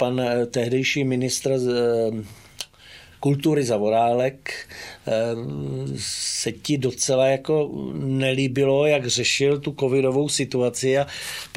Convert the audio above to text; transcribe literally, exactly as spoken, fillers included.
pan tehdejší ministr kultury Zaorálek se ti docela jako nelíbilo, jak řešil tu covidovou situaci a